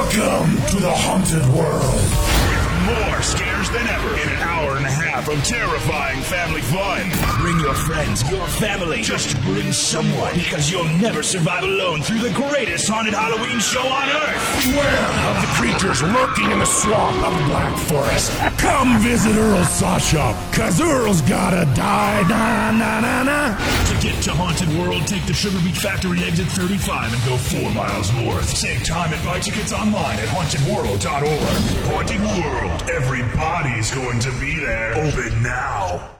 Welcome to the haunted world. More scares than ever in an hour and a half of terrifying family fun. Bring your friends, your family. Just bring someone, because you'll never survive alone through the greatest haunted Halloween show on Earth. Beware of the creatures lurking in the swamp of Black Forest. Come visit Earl's Saw Shop, cause Earl's gotta die. Na na na na. To get to Haunted World, take the Sugar Beet Factory exit 35 and go 4 miles north. Save time and buy tickets online at hauntedworld.org. Haunted World. Everybody's going to be there. Open now.